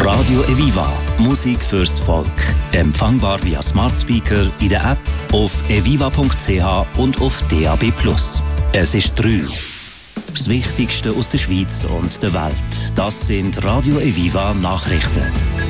Radio Eviva. Musik fürs Volk. Empfangbar via Smart Speaker, in der App, auf eviva.ch und auf DAB+. Es ist 3. Das Wichtigste aus der Schweiz und der Welt. Das sind Radio Eviva Nachrichten.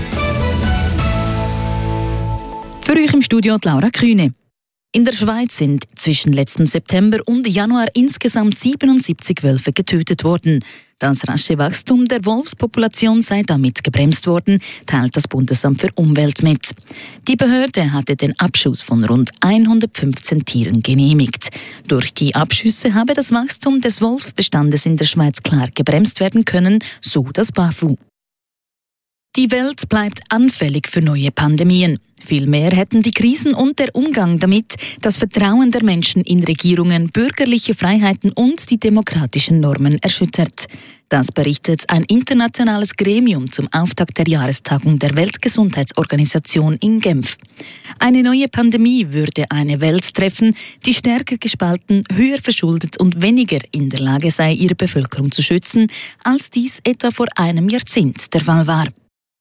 Für euch im Studio Laura Kühne. In der Schweiz sind zwischen letztem September und Januar insgesamt 77 Wölfe getötet worden. Das rasche Wachstum der Wolfspopulation sei damit gebremst worden, teilt das Bundesamt für Umwelt mit. Die Behörde hatte den Abschuss von rund 115 Tieren genehmigt. Durch die Abschüsse habe das Wachstum des Wolfbestandes in der Schweiz klar gebremst werden können, so das BAFU. Die Welt bleibt anfällig für neue Pandemien. Vielmehr hätten die Krisen und der Umgang damit das Vertrauen der Menschen in Regierungen, bürgerliche Freiheiten und die demokratischen Normen erschüttert. Das berichtet ein internationales Gremium zum Auftakt der Jahrestagung der Weltgesundheitsorganisation in Genf. Eine neue Pandemie würde eine Welt treffen, die stärker gespalten, höher verschuldet und weniger in der Lage sei, ihre Bevölkerung zu schützen, als dies etwa vor einem Jahrzehnt der Fall war.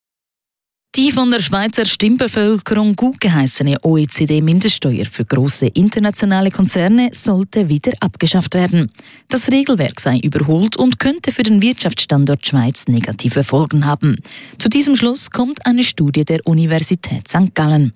Die von der Schweizer Stimmbevölkerung gutgeheißene OECD-Mindeststeuer für grosse internationale Konzerne sollte wieder abgeschafft werden. Das Regelwerk sei überholt und könnte für den Wirtschaftsstandort Schweiz negative Folgen haben. Zu diesem Schluss kommt eine Studie der Universität St. Gallen.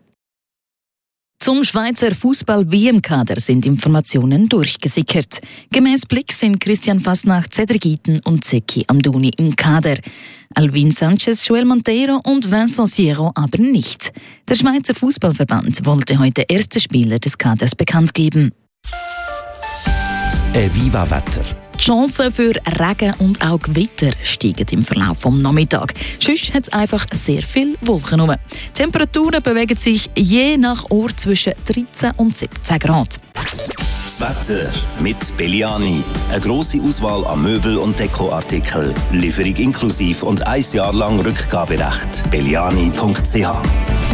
Zum Schweizer Fußball-WM-Kader sind Informationen durchgesickert. Gemäss Blick sind Christian Fasnacht, Cedric Iten und Zeki Amdouni im Kader. Alvin Sanchez, Joel Monteiro und Vincent Sierro aber nicht. Der Schweizer Fußballverband wollte heute erste Spieler des Kaders bekannt geben. Das Eviva-Wetter. Die Chancen für Regen und auch Gewitter steigen im Verlauf des Nachmittags. Sonst hat es einfach sehr viel Wolken rum. Die Temperaturen bewegen sich je nach Ort zwischen 13 und 17 Grad. Das Wetter mit Belliani. Eine grosse Auswahl an Möbel- und Dekoartikeln. Lieferung inklusive und 1 Jahr lang Rückgaberecht. belliani.ch